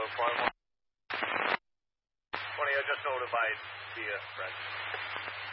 flight 1. 20, I just notified via Fred.